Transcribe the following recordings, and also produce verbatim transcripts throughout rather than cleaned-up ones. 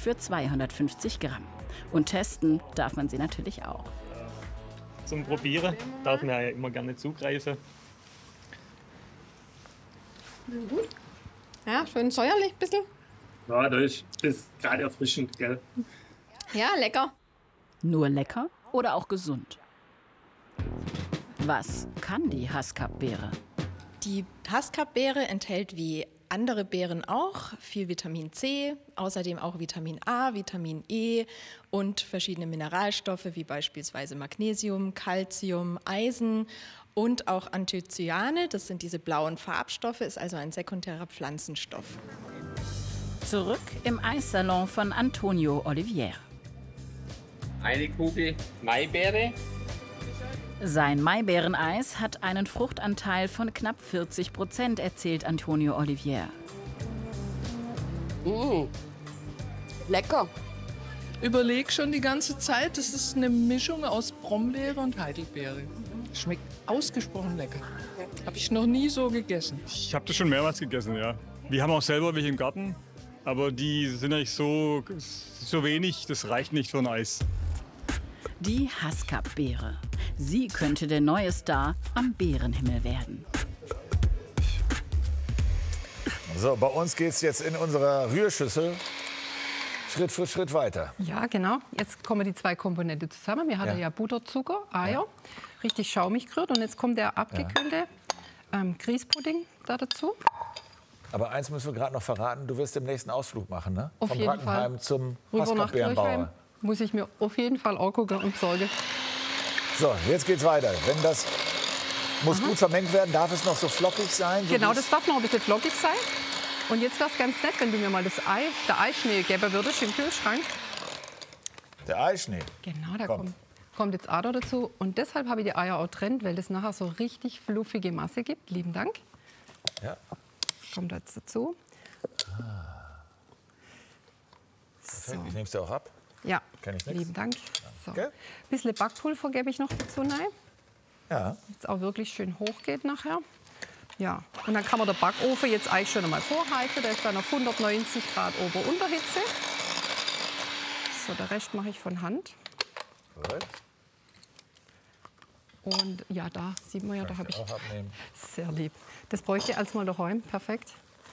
für zweihundertfünfzig Gramm. Und testen darf man sie natürlich auch. Zum Probieren darf man ja immer gerne zugreifen. Gut. Ja, schön säuerlich ein bisschen. Ja, das ist, das ist gerade erfrischend, gell? Ja, lecker. Nur lecker oder auch gesund? Was kann die Haskap-Beere? Die Haskap-Beere enthält wie andere Beeren auch viel Vitamin C, außerdem auch Vitamin A, Vitamin E und verschiedene Mineralstoffe wie beispielsweise Magnesium, Calcium, Eisen und auch Anthocyane. Das sind diese blauen Farbstoffe, ist also ein sekundärer Pflanzenstoff. Zurück im Eissalon von Antonio Olivier. Eine Kugel Maibeere. Sein Maibeereneis hat einen Fruchtanteil von knapp vierzig Prozent, erzählt Antonio Olivier. Mmh. Lecker. Überleg schon die ganze Zeit, das ist eine Mischung aus Brombeere und Heidelbeere. Schmeckt ausgesprochen lecker. Habe ich noch nie so gegessen. Ich habe das schon mehrmals gegessen, ja. Wir haben auch selber welche im Garten, aber die sind eigentlich so, so wenig, das reicht nicht für ein Eis. Die Haskap-Beere. Sie könnte der neue Star am Beerenhimmel werden. So, bei uns geht es jetzt in unserer Rührschüssel Schritt für Schritt weiter. Ja, genau. Jetzt kommen die zwei Komponenten zusammen. Wir hatten ja, ja Butter, Zucker, Eier, ja. richtig schaumig gerührt. Und jetzt kommt der abgekühlte ja. ähm, Grießpudding da dazu. Aber eins müssen wir gerade noch verraten, du wirst den nächsten Ausflug machen, ne? Auf Vom jeden Brackenheim Fall. zum Rüber nach Haskap-Beerenbauer. Kirchheim muss ich mir auf jeden Fall auch gucken und sorgen. So, jetzt geht's weiter. Wenn das muss Aha. gut vermengt werden, darf es noch so flockig sein? So Genau, das darf noch ein bisschen flockig sein. Und jetzt wäre es ganz nett, wenn du mir mal das Ei, der Eischnee geben würdest im Kühlschrank. Der Eischnee? Genau, da Komm. kommt, kommt jetzt Ader dazu. Und deshalb habe ich die Eier auch trennt, weil das nachher so richtig fluffige Masse gibt. Lieben Dank. Ja. Kommt jetzt dazu. Ah. So. Ich nehme es dir auch ab. Ja, Kenn ich nix. lieben Dank. So. Okay. Ein bisschen Backpulver gebe ich noch dazu rein. Ja. Jetzt auch wirklich schön hoch geht nachher. Ja, und dann kann man den Backofen jetzt eigentlich schon einmal vorheizen. Der ist dann auf hundertneunzig Grad Ober-Unterhitze. So, den Rest mache ich von Hand. Gut. Und ja, da sieht man ja, da habe ich auch abnehmen. Sehr lieb. Das bräuchte ich als mal daheim. Perfekt.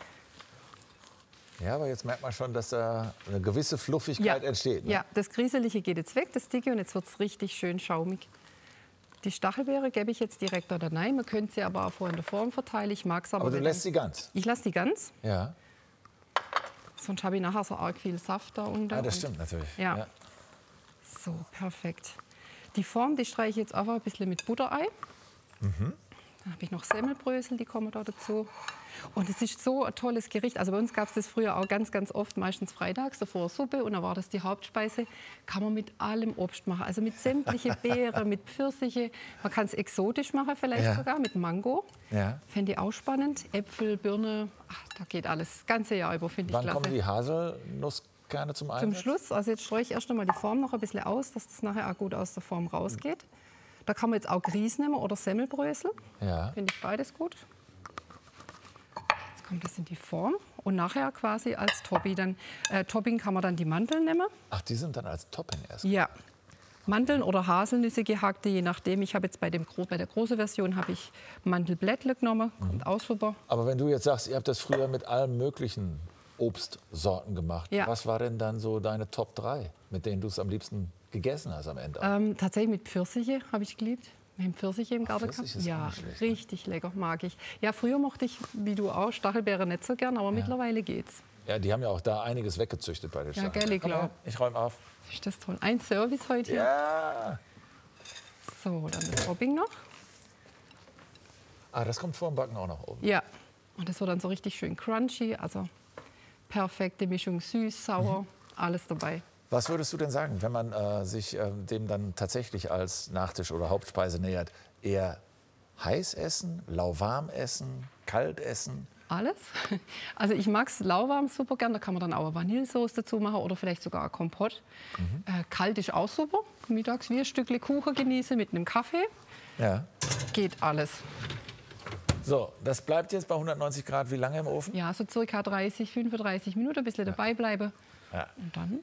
Ja, aber jetzt merkt man schon, dass da eine gewisse Fluffigkeit Ja. entsteht. Ne? Ja, das Grieselige geht jetzt weg, das Dicke, und jetzt wird es richtig schön schaumig. Die Stachelbeere gebe ich jetzt direkt da rein. Man könnte sie aber auch vorher in der Form verteilen. Ich mag es aber. Aber du wenn- lässt sie ganz? Ich lasse die ganz. Ja. Sonst habe ich nachher so arg viel Saft da unten. Ah, das Und- stimmt natürlich. Ja. Ja. So, perfekt. Die Form, die streiche ich jetzt einfach ein bisschen mit Butterei. Mhm. Dann habe ich noch Semmelbrösel, die kommen da dazu. Und es ist so ein tolles Gericht. Also bei uns gab es das früher auch ganz, ganz oft, meistens freitags, davor Suppe. Und dann war das die Hauptspeise. Kann man mit allem Obst machen. Also mit sämtlichen Beeren, mit Pfirsiche. Man kann es exotisch machen vielleicht Ja. sogar, mit Mango. Ja. Fände ich auch spannend. Äpfel, Birne, ach, da geht alles. Das ganze Jahr über, finde ich Wann klasse. kommen die Haselnusskerne zum Einsatz? Zum Schluss, also jetzt streue ich erst einmal die Form noch ein bisschen aus, dass das nachher auch gut aus der Form rausgeht. Da kann man jetzt auch Grieß nehmen oder Semmelbrösel. Ja. Finde ich beides gut. Jetzt kommt das in die Form und nachher quasi als Topping. Dann, äh, Topping kann man dann die Mandeln nehmen. Ach, die sind dann als Topping erst? Ja. Mandeln oder Haselnüsse gehackte, je nachdem. Ich habe jetzt bei, dem, bei der großen Version habe ich Mandelblättle genommen. Kommt auch super. Aber wenn du jetzt sagst, ihr habt das früher mit allen möglichen Obstsorten gemacht, Ja. was war denn dann so deine Top drei, mit denen du es am liebsten gegessen hast am Ende? Ähm, tatsächlich mit Pfirsiche habe ich geliebt. Wir haben Pfirsiche im Garten Pfirsich gehabt. ist auch Ja, nicht schlecht, ne? richtig lecker, mag ich. Ja, früher mochte ich, wie du auch, Stachelbeere nicht so gern, aber mittlerweile geht's. Ja, die haben ja auch da einiges weggezüchtet bei den Ja, Stacheln. gell, ich Komm glaub. her, ich räume auf. Ist das toll. Ein Service heute hier. Ja. So, dann das Topping noch. Ah, das kommt vor dem Backen auch noch oben. Ja, und das wird dann so richtig schön crunchy, also perfekte Mischung, süß, sauer, Mhm. alles dabei. Was würdest du denn sagen, wenn man äh, sich äh, dem dann tatsächlich als Nachtisch oder Hauptspeise nähert? Eher heiß essen, lauwarm essen, kalt essen? Alles. Also ich mag es lauwarm super gern, da kann man dann auch eine Vanillesoße dazu machen oder vielleicht sogar ein Kompott. Mhm. Äh, kalt ist auch super. Mittags wie ein Stückchen Kuchen genieße mit einem Kaffee. Ja. Geht alles. So, das bleibt jetzt bei hundertneunzig Grad wie lange im Ofen? Ja, so circa dreißig, fünfunddreißig Minuten, ein bisschen dabei bleiben. Ja. Und dann